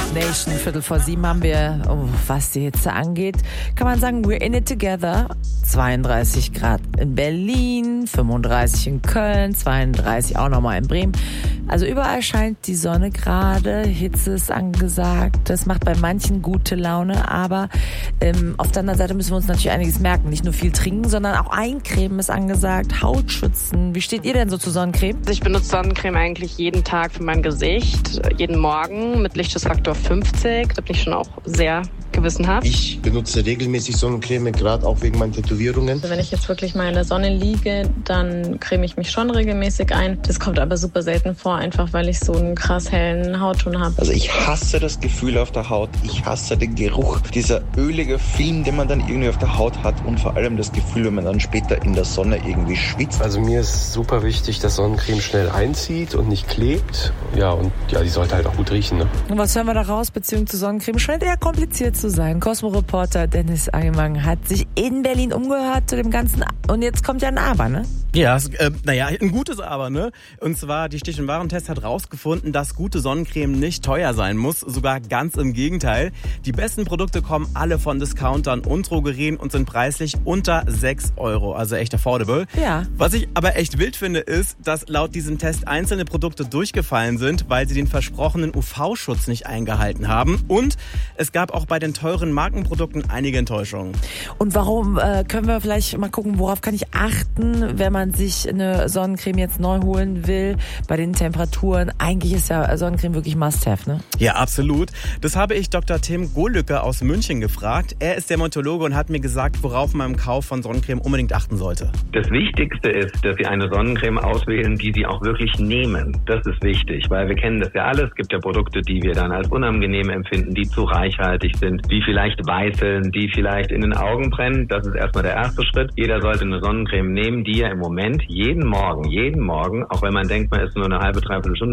Nation, 6:15 haben wir, was die Hitze angeht, kann man sagen, we're in it together. 32 Grad in Berlin, 35 in Köln, 32 auch nochmal in Bremen. Also überall scheint die Sonne gerade, Hitze ist angesagt. Das macht bei manchen gute Laune, aber auf der anderen Seite müssen wir uns natürlich einiges merken. Nicht nur viel trinken, sondern auch eincremen ist angesagt, Haut schützen. Wie steht ihr denn so zu Sonnencreme? Ich benutze Sonnencreme eigentlich jeden Tag für mein Gesicht, jeden Morgen mit Lichtschutzfaktor 50. Da bin ich schon auch sehr gewissenhaft. Ich benutze regelmäßig Sonnencreme, gerade auch wegen meinen Tätowierungen. Also wenn ich jetzt wirklich mal in der Sonne liege, dann creme ich mich schon regelmäßig ein. Das kommt aber super selten vor, einfach weil ich so einen krass hellen Hautton habe. Also ich hasse das Gefühl auf der Haut, ich hasse den Geruch, dieser ölige Film, den man dann irgendwie auf der Haut hat und vor allem das Gefühl, wenn man dann später in der Sonne irgendwie schwitzt. Also mir ist super wichtig, dass Sonnencreme schnell einzieht und nicht klebt. Ja, und ja, die sollte halt auch gut riechen. Ne? Und was hören wir da raus? Beziehung zu Sonnencreme scheint eher kompliziert zu sein. Cosmo-Reporter Dennis Angemang hat sich in Berlin umgehört zu dem Ganzen. Und jetzt kommt ja ein Aber, ne? Ja, ein gutes Aber, ne? Und zwar, die Stich- und Warentest hat rausgefunden, dass gute Sonnencreme nicht teuer sein muss. Sogar ganz im Gegenteil. Die besten Produkte kommen alle von Discountern und Drogerien und sind preislich unter 6 €. Also echt affordable. Ja. Was ich aber echt wild finde, ist, dass laut diesem Test einzelne Produkte durchgefallen sind, weil sie den versprochenen UV-Schutz nicht eingehalten haben. Und es gab auch bei den teuren Markenprodukten einige Enttäuschungen. Und warum, können wir vielleicht mal gucken, worauf kann ich achten, wenn man sich eine Sonnencreme jetzt neu holen will, bei den Temperaturen? Eigentlich ist ja Sonnencreme wirklich Must-Have, ne? Ja, absolut. Das habe ich Dr. Tim Gohlücke aus München gefragt. Er ist Dermatologe und hat mir gesagt, worauf man im Kauf von Sonnencreme unbedingt achten sollte. Das Wichtigste ist, dass Sie eine Sonnencreme auswählen, die Sie auch wirklich nehmen. Das ist wichtig, weil wir kennen das ja alle. Es gibt ja Produkte, die wir dann als unangenehm empfinden, die zu reichhaltig sind, die vielleicht weißeln, die vielleicht in den Augen brennen. Das ist erstmal der erste Schritt. Jeder sollte eine Sonnencreme nehmen, die er im Moment jeden Morgen, auch wenn man denkt, man ist nur eine halbe, dreiviertel Stunde